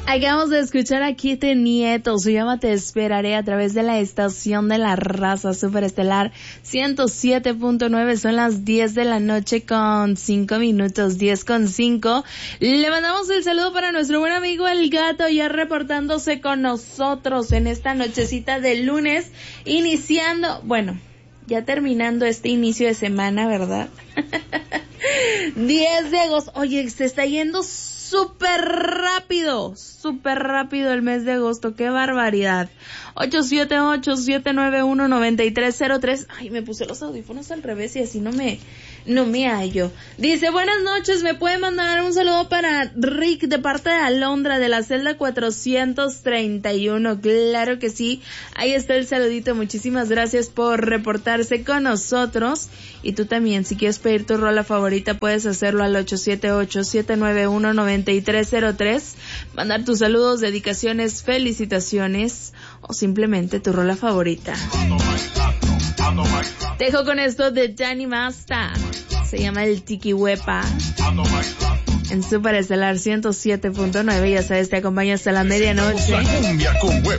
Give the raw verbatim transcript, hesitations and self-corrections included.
Acabamos de escuchar a Kite Nieto, se llama Te Esperaré a través de la estación de la raza superestelar ciento siete punto nueve. Son las diez de la noche con cinco minutos, diez con cinco. Le mandamos el saludo para nuestro buen amigo El Gato, ya reportándose con nosotros en esta nochecita de lunes, iniciando, bueno, ya terminando este inicio de semana, ¿verdad? diez de agosto, oye, se está yendo súper rápido, súper rápido el mes de agosto, qué barbaridad. ocho siete ocho, siete nueve uno, nueve tres cero tres. Ay, me puse los audífonos al revés y así no me, no me hallo. Dice, buenas noches, ¿me puede mandar un saludo para Rick de parte de Alondra de la celda cuatrocientos treinta y uno? Claro que sí, ahí está el saludito, muchísimas gracias por reportarse con nosotros. Y tú también, si quieres pedir tu rola favorita, puedes hacerlo al ocho siete ocho, siete nueve uno, nueve tres cero tres, mandar tus saludos, dedicaciones, felicitaciones o simplemente tu rola favorita. Te dejo con esto de Danny Masta, se llama el Tiki Huepa, en Super Estelar ciento siete punto nueve. Ya sabes, te acompaña hasta la medianoche. Cumbia con huepa.